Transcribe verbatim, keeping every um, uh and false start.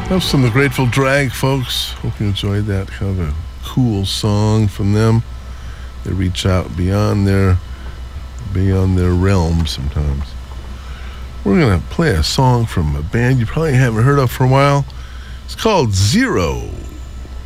That's from the Grateful Drag, folks. Hope you enjoyed that. Kind of a cool song from them. They reach out beyond their beyond their realm sometimes. We're going to play a song from a band you probably haven't heard of for a while. It's called Zero.